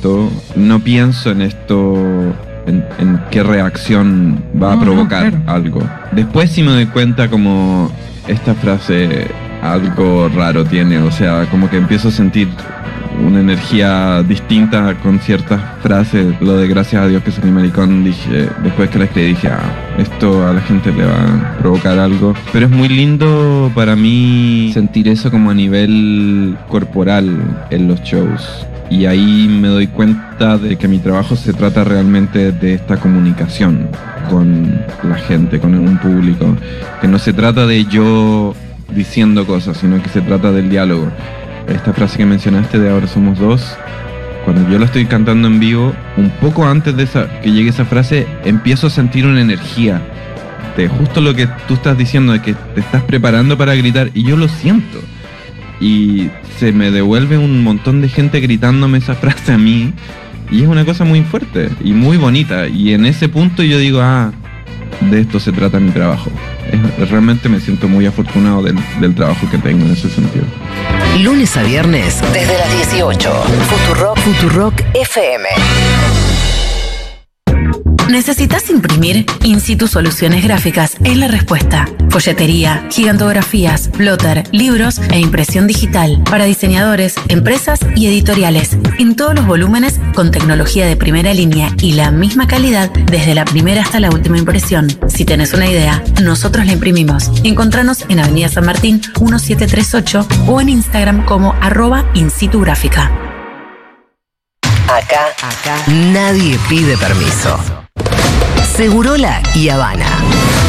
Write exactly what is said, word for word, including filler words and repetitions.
esto, no pienso en esto, en, en qué reacción va a No, provocar no, claro. algo. Después sí me doy cuenta como esta frase algo raro tiene, o sea, como que empiezo a sentir una energía distinta con ciertas frases. Lo de gracias a Dios que soy maricón, dije, después que la escribí dije, ah, esto a la gente le va a provocar algo. Pero es muy lindo para mí sentir eso como a nivel corporal en los shows. Y ahí me doy cuenta de que mi trabajo se trata realmente de esta comunicación con la gente, con un público. Que no se trata de yo diciendo cosas, sino que se trata del diálogo. Esta frase que mencionaste de ahora somos dos, cuando yo la estoy cantando en vivo, un poco antes de esa, que llegue esa frase, empiezo a sentir una energía de justo lo que tú estás diciendo, de que te estás preparando para gritar, y yo lo siento. Y se me devuelve un montón de gente gritándome esa frase a mí, y es una cosa muy fuerte y muy bonita. Y en ese punto yo digo, ah, de esto se trata mi trabajo. Es, realmente me siento muy afortunado del, del trabajo que tengo en ese sentido. Lunes a viernes, desde las dieciocho. Futurock, Futurock F M. ¿Necesitas imprimir? In situ Soluciones Gráficas es la respuesta. Folletería, gigantografías, plotter, libros e impresión digital para diseñadores, empresas y editoriales. En todos los volúmenes con tecnología de primera línea y la misma calidad desde la primera hasta la última impresión. Si tenés una idea, nosotros la imprimimos. Encontranos en Avenida San Martín mil setecientos treinta y ocho o en Instagram como arroba insitugráfica. Acá, acá, nadie pide permiso. Segurola y Habana.